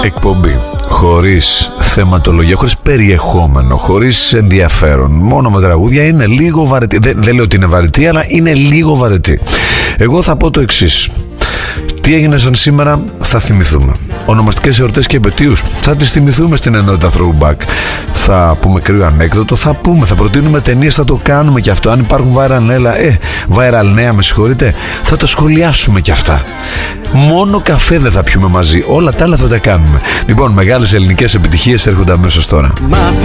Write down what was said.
εκπομπή χωρίς θεματολογία, χωρίς περιεχόμενο, χωρίς ενδιαφέρον, μόνο με τραγούδια, είναι λίγο βαρετή. Δεν λέω ότι είναι βαρετή, αλλά είναι λίγο βαρετή. Εγώ θα πω το εξής: τι έγινε σαν σήμερα θα θυμηθούμε. Ονομαστικές εορτές και επετείους θα τις θυμηθούμε στην ενότητα Throwback. Θα πούμε κρύο ανέκδοτο, θα προτείνουμε ταινίες, θα το κάνουμε και αυτό. Αν υπάρχουν viral νέα, με συγχωρείτε, θα το σχολιάσουμε και αυτά. Μόνο καφέ δεν θα πιούμε μαζί, όλα τα άλλα θα τα κάνουμε. Λοιπόν, μεγάλες ελληνικές επιτυχίες έρχονται αμέσως τώρα.